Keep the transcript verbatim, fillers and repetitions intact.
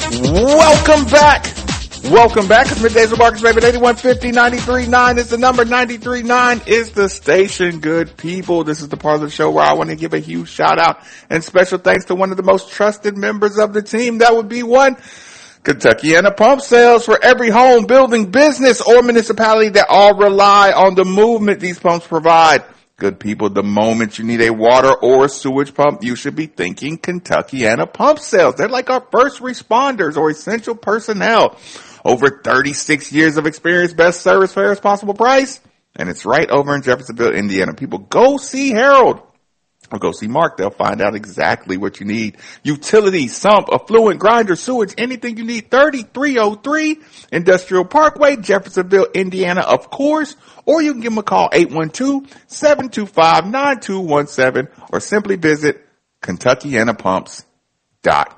Welcome back. Welcome back. It's Middays with Marcus, baby. eighty-one fifty, ninety-three point nine is the number. ninety-three point nine is the station. Good people. This is the part of the show where I want to give a huge shout out and special thanks to one of the most trusted members of the team. That would be one Kentuckiana Pump Sales. For every home, building, business, or municipality that all rely on the movement these pumps provide. Good people, the moment you need a water or sewage pump, you should be thinking Kentuckiana Pump Sales. They're like our first responders or essential personnel. Over thirty-six years of experience, best service, fairest possible price. And it's right over in Jeffersonville, Indiana. People, go see Harold or go see Mark. They'll find out exactly what you need. Utilities, sump, affluent, grinder, sewage, anything you need. thirty-three oh three Industrial Parkway, Jeffersonville, Indiana, of course. Or you can give them a call, eight one two, seven two five, nine two one seven, or simply visit Kentuckiana Pumps dot